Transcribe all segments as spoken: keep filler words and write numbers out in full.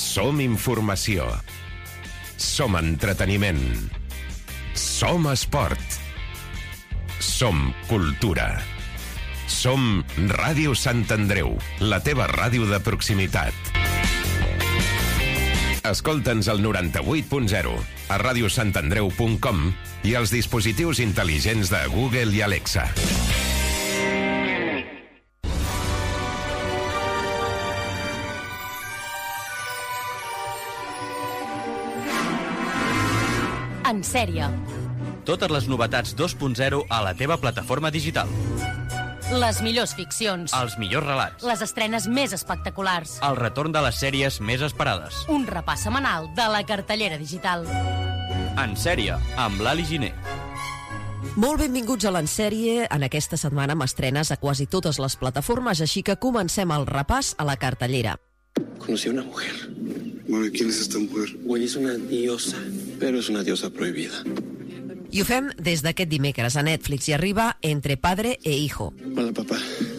Som informació. Som entreteniment. Som esport. Som cultura. Som Ràdio Sant Andreu, la teva ràdio de proximitat. Escolta'ns al noranta-vuit punt zero, a radiosantandreu punt com i als dispositius intel·ligents de Google i Alexa. En sèrie. Totes les novetats dos punt zero a la teva plataforma digital. Les millors ficcions. Els millors relats. Les estrenes més espectaculars. El retorn de les sèries més esperades. Un repàs setmanal de la cartellera digital. En sèrie, amb l'Ali Giner. Molt benvinguts a l'Ensèrie. En aquesta setmana amb estrenes a quasi totes les plataformes, així que comencem el repàs a la cartellera. Conocí a una mujer. Bueno, ¿quién es esta mujer? Güey, es una diosa, pero es una diosa prohibida. I ho fem des d'aquest dimecres a Netflix i arriba Entre padre e hijo. Hola, papá.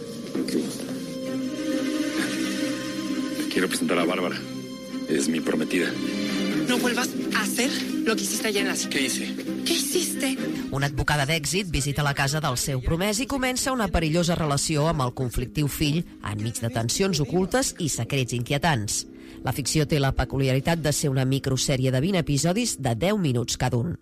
Te quiero presentar a Bárbara. Es mi prometida. No vuelvas a hacer lo que hiciste ayer en la cita. ¿Qué hice? ¿Qué hiciste? Una advocada d'èxit visita la casa del seu promès i comença una perillosa relació amb el conflictiu fill enmig de tensions ocultes i secrets inquietants. La ficció té la peculiaritat de ser una microsèrie de vint episodis de deu minuts cada un.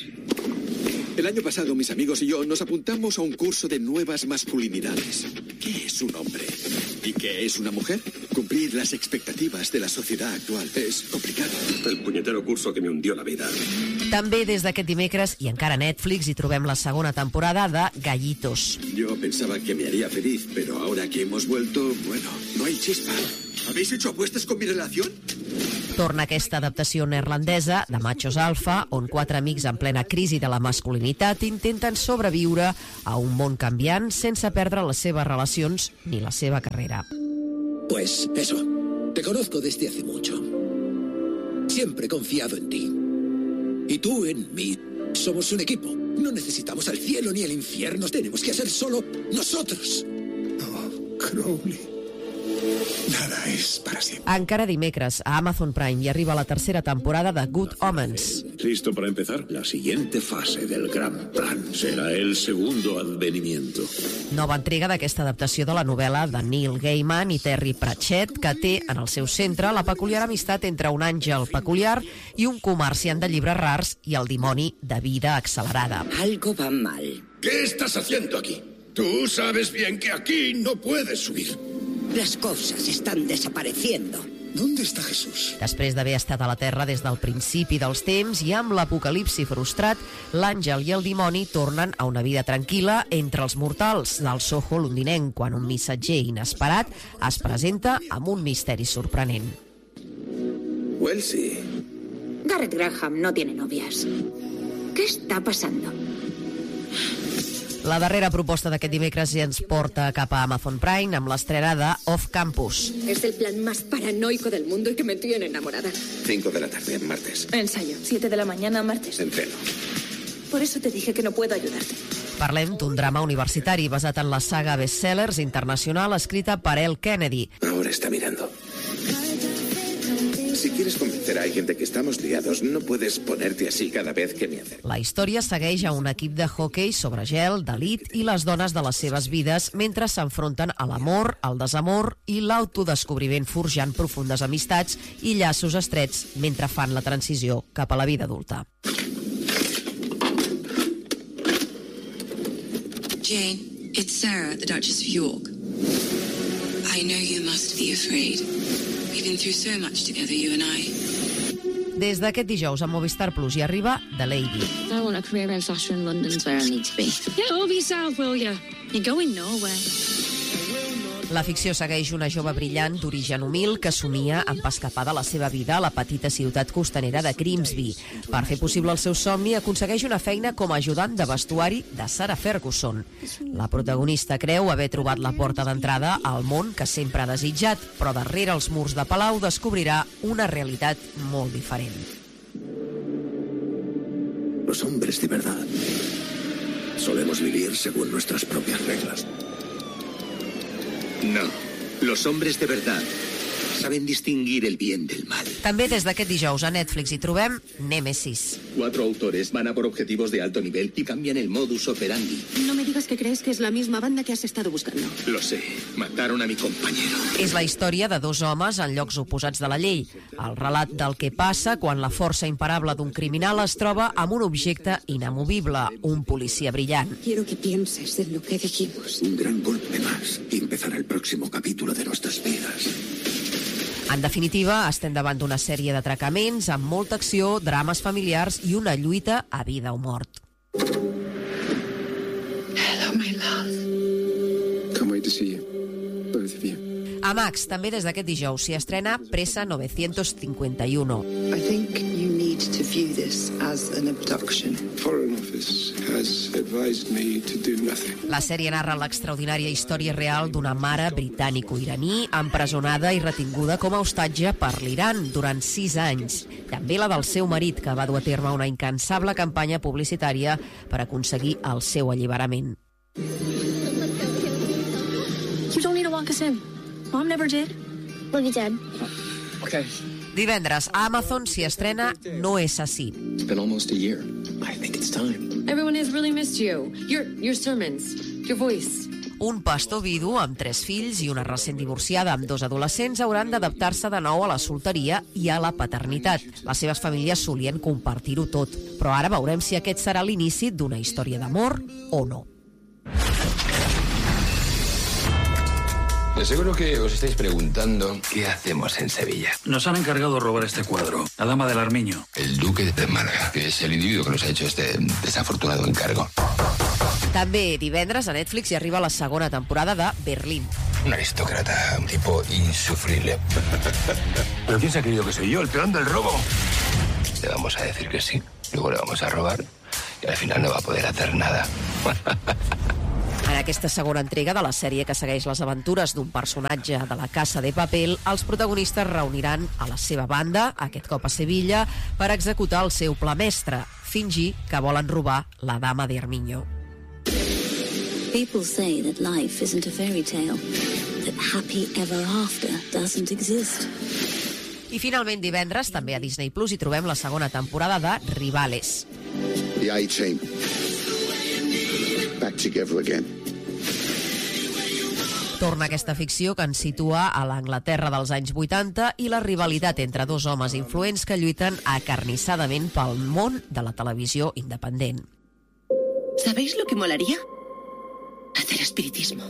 El año pasado mis amigos y yo nos apuntamos a un curso de nuevas masculinidades. ¿Qué es un hombre? ¿Y qué es una mujer? Cumplir las expectativas de la sociedad actual es complicado. El puñetero curso que me hundió la vida. També des d'aquest dimecres i encara a Netflix hi trobem la segona temporada de Gallitos. Yo pensaba que me haría feliz, pero ahora que hemos vuelto, bueno, no hay chispa. ¿Habéis hecho apuestas con mi relación? Torna aquesta adaptació neerlandesa de Machos Alfa, on quatre amics en plena crisi de la masculinitat intenten sobreviure a un món canviant sense perdre les seves relacions ni la seva carrera. Pues eso, te conozco desde hace mucho. Siempre he confiado en ti. Y tú en mí. Somos un equipo. No necesitamos al cielo ni al infierno. Tenemos que ser solo nosotros. Oh, Crowley. Nada es para siempre. Encara dimecres a Amazon Prime hi arriba la tercera temporada de Good Omens. ¿Listo para empezar? La siguiente fase del gran plan será el segundo advenimiento. Nova entrega d'aquesta adaptació de la novel·la de Neil Gaiman i Terry Pratchett, que té en el seu centre la peculiar amistat entre un àngel peculiar i un comerciant de llibres rars i el dimoni de vida accelerada. Algo va mal. ¿Qué estás haciendo aquí? Tú sabes bien que aquí no puedes subir. Las cosas están desapareciendo. ¿Dónde está Jesús? Després d'haver estat a la Terra des del principi dels temps i amb l'apocalipsi frustrat, l'àngel i el dimoni tornen a una vida tranquil·la entre els mortals del Soho londinenc quan un missatger inesperat es presenta amb un misteri sorprenent. Wellesley. Garrett Graham no tiene novias. ¿Qué está pasando? La darrera proposta d'aquest dimecres ens porta cap a Amazon Prime amb l'estrena de Off Campus. Es el plan más paranoico del mundo y que me tiene enamorada. Cinco de la tarde, martes. Ensayo. Siete de la mañana, martes. Entreno. Por eso te dije que no puedo ayudarte. Parlem d'un drama universitari basat en la saga bestsellers internacional escrita per Elle Kennedy. Ahora está mirando. Si quieres convencer a alguien de que estamos liados, no puedes ponerte así cada vez que me acerco. La història segueix a un equip de hoquei sobre gel d'elit i les dones de les seves vides mentre s'enfronten a l'amor, el desamor i l'autodescobriment forjant profundes amistats i llaços estrets mentre fan la transició cap a la vida adulta. Jane, it's Sarah, the Duchess of York. I know you must be afraid. We've been through so much together, you and I. Des d'aquest dijous a Movistar Plus hi arriba The Lady. I want a career in fashion. London's where I need to be. Get over yourself, will you? You're going nowhere. La ficció segueix una jove brillant d'origen humil que somia amb escapar de la seva vida a la petita ciutat costanera de Grimsby. Per fer possible el seu somni, aconsegueix una feina com a ajudant de vestuari de Sarah Ferguson. La protagonista creu haver trobat la porta d'entrada al món que sempre ha desitjat, però darrere els murs de palau descobrirà una realitat molt diferent. Los hombres de verdad solemos vivir según nuestras propias reglas. No, los hombres de verdad saben distinguir el bien del mal. També des d'aquest dijous a Netflix hi trobem Némesis. Cuatro autores van a por objetivos de alto nivel y cambian el modus operandi. No me digas que crees que es la misma banda que has estado buscando. Lo sé. Mataron a mi compañero. És la història de dos homes en llocs oposats de la llei. El relat del que passa quan la força imparable d'un criminal es troba amb un objecte inamovible, un policia brillant. Quiero que pienses en lo que dijimos. Un gran golpe más y empezará el próximo capítulo de nuestras vidas. En definitiva, estem davant d'una sèrie d'atracaments amb molta acció, drames familiars i una lluita a vida o mort. Hello, my love. Can't wait to see you. Both of you. A Max, també des d'aquest dijous, s'hi estrena Presa novecientos cincuenta y uno. I think you need to view this as an abduction. Foreign Office has advised me to do nothing. La sèrie narra l'extraordinària història real d'una mare britànico-iraní empresonada i retinguda com a hostatge per l'Iran durant sis anys. També la del seu marit, que va dur a terme una incansable campanya publicitària per aconseguir el seu alliberament. You don't need to walk us in. Mom never did. We'll be dead. Okay. Divendres, a Amazon s'hi estrena No és así. It's been almost a year. I think it's time. Everyone has really missed you. Your, your sermons, your voice. Un pastor vidu amb tres fills i una recent divorciada amb dos adolescents hauran d'adaptar-se de nou a la solteria i a la paternitat. Les seves famílies solien compartir-ho tot, però ara veurem si aquest serà l'inici d'una història d'amor o no. De seguro que os estáis preguntando qué hacemos en Sevilla. Nos han encargado de robar este cuadro, la Dama del Armiño. El Duque de Málaga, que es el individuo que nos ha hecho este desafortunado encargo. També divendres a Netflix hi arriba la segona temporada de Berlín. Un aristócrata, un tipo insufrible. ¿Pero quién se ha creído que soy yo, el peón del robo? Le vamos a decir que sí, luego le vamos a robar y al final no va a poder hacer nada. En aquesta segona entrega de la sèrie que segueix les aventures d'un personatge de la Casa de Papel, els protagonistes reuniran a la seva banda, aquest cop a Sevilla, per executar el seu pla mestre, fingir que volen robar la Dama de Armiño. People say that life isn't a fairy tale, that happy ever after doesn't exist. I finalment divendres, també a Disney Plus, hi trobem la segona temporada de Rivales. The A-Team. Back together again. Torna aquesta ficció que ens situa a l'Anglaterra dels anys vuitanta i la rivalitat entre dos homes influents que lluiten acarnissadament pel món de la televisió independent. ¿Sabéis lo que molaría? Hacer espiritismo.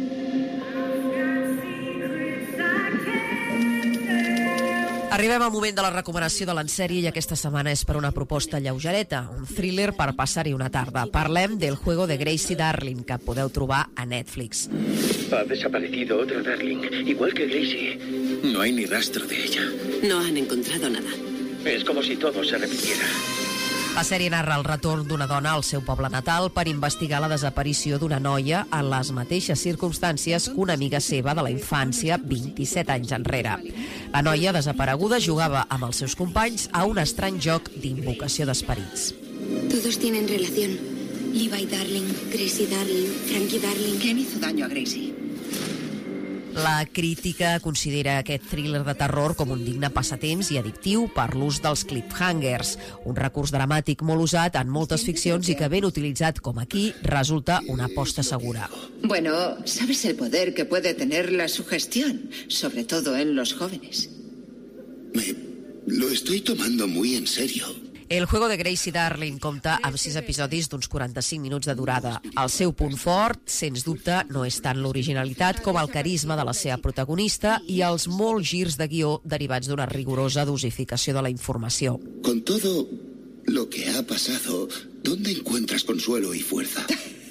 Arribem al moment de la recomanació de l'ensèrie i aquesta setmana és per una proposta lleugereta, un thriller per passar-hi una tarda. Parlem del Juego de Gracie Darling, que podeu trobar a Netflix. Ha desaparecido otra Darling, igual que Gracie. No hay ni rastro de ella. No han encontrado nada. Es como si todo se repitiera. La sèrie narra el retorn d'una dona al seu poble natal per investigar la desaparició d'una noia en les mateixes circumstàncies que una amiga seva de la infància vint-i-set anys enrere. La noia desapareguda jugava amb els seus companys a un estrany joc d'invocació d'esperits. Todos tienen relación. Levi Darling, Gracie Darling, Frankie Darling. ¿Quién hizo daño a Gracie? La crítica considera aquest thriller de terror com un digne passatemps i addictiu per l'ús dels cliffhangers, un recurs dramàtic molt usat en moltes ficcions i que ben utilitzat com aquí resulta una aposta segura. Bueno, sabes el poder que puede tener la sugestión, sobre todo en los jóvenes. Me lo estoy tomando muy en serio. El Juego de Gracie Darling compta amb sis episodis d'uns quaranta-cinc minuts de durada. El seu punt fort, sens dubte, no és tant l'originalitat com el carisma de la seva protagonista i els molts girs de guió derivats d'una rigorosa dosificació de la informació. Con todo lo que ha pasado, ¿dónde encuentras consuelo y fuerza?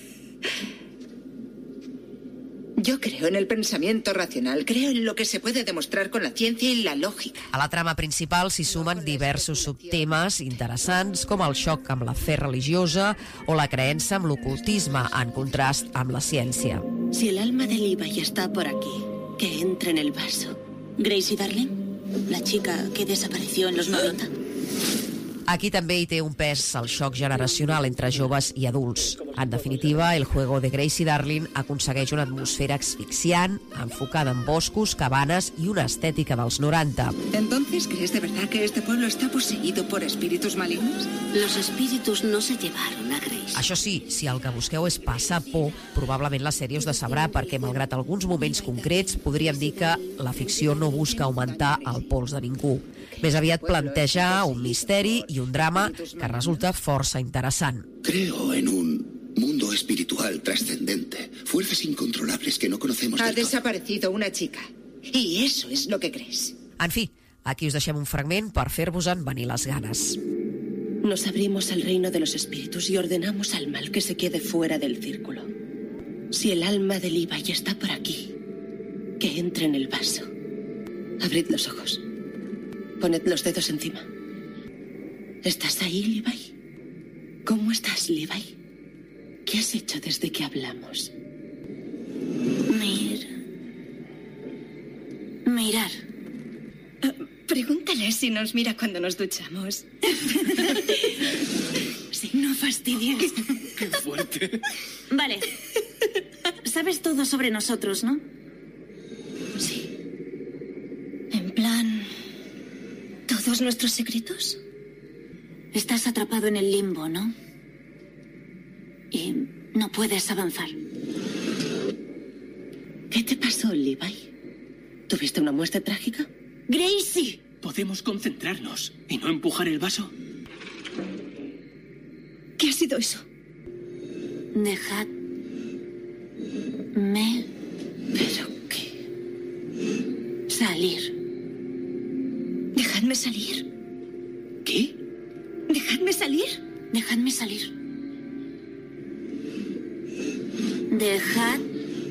Yo creo en el pensamiento racional, creo en lo que se puede demostrar con la ciencia y la lògica. A la trama principal s'hi sumen diversos subtemes interessants com el xoc amb la fe religiosa o la creença amb l'ocultisme, en contrast amb la ciència. Si el alma de Levi está por aquí, que entre en el vaso. Gracie Darling, la chica que desapareció en los noventa. Aquí també hi té un pes el xoc generacional entre joves i adults. En definitiva, el juego de Gracie Darling aconsegueix una atmosfera asfixiant, enfocada en boscos, cabanes i una estètica dels noranta. ¿Entonces crees de verdad que este pueblo está poseído por espíritus malignos? Los espíritus no se llevaron a Grace. Això sí, si el que busqueu és passar por, probablement la sèrie us decebrà perquè, malgrat alguns moments concrets, podríem dir que la ficció no busca augmentar el pols de ningú. Més aviat planteja un misteri i un drama que resulta força interessant. Creo en un mundo espiritual trascendente, fuerzas incontrolables que no conocemos Ha del todo. desaparecido una chica. Y eso es lo que crees. En fi, aquí us deixem un fragment per fer-vos-en venir les ganes. Nos abrimos al reino de los espíritus y ordenamos al mal que se quede fuera del círculo. Si el alma de Levi está por aquí, que entre en el vaso. Abrid los ojos. Poned los dedos encima. ¿Estás ahí, Levi? ¿Cómo estás, Levi? ¿Qué has hecho desde que hablamos? Mir... Mirar. Pregúntale si nos mira cuando nos duchamos. Sí, no fastidies. ¡Qué fuerte! Vale. Sabes todo sobre nosotros, ¿no? Sí. En plan... ¿todos nuestros secretos? Estás atrapado en el limbo, ¿no? Y no puedes avanzar. ¿Qué te pasó, Levi? ¿Tuviste una muerte trágica? ¡Gracie! ¿Podemos concentrarnos y no empujar el vaso? ¿Qué ha sido eso? Dejadme... ¿Pero qué? Salir. ¿Dejadme salir? ¿Qué? ¿Dejadme salir? Dejadme salir. Dejadme...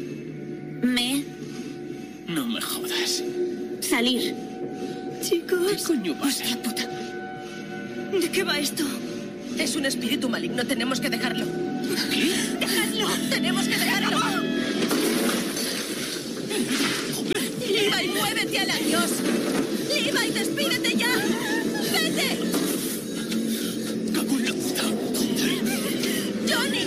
No me jodas. Salir. Chicos... ¿Qué coño pasa? Hostia puta. ¿De qué va esto? Es un espíritu maligno, tenemos que dejarlo. ¿Qué? ¡Dejadlo! ¡Tenemos que dejarlo! ¡Levi, muévete al adiós! ¡Levi, despídete ya! ¡Vete! ¡Cago en la puta! ¡Johnny!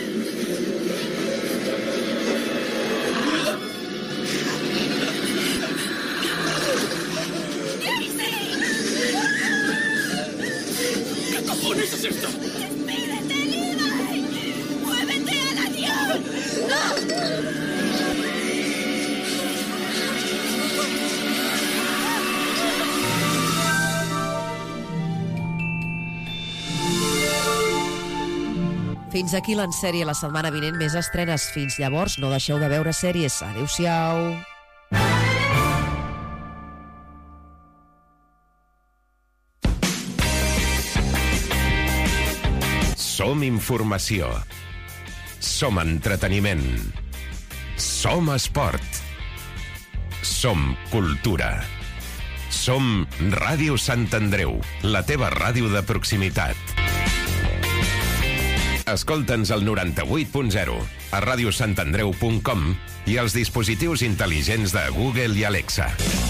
¿Qué cojones es esto? ¡Despídete, Levi! ¡Muévete al adiós! ¡No! Fins aquí l'ensèrie la setmana vinent, més estrenes. Fins llavors, no deixeu de veure sèries. Adéu-siau. Som informació. Som entreteniment. Som esport. Som cultura. Som Ràdio Sant Andreu, la teva ràdio de proximitat. Escolta'ns al noranta-vuit punt zero, a radiosantandreu punt com i als dispositius intel·ligents de Google i Alexa.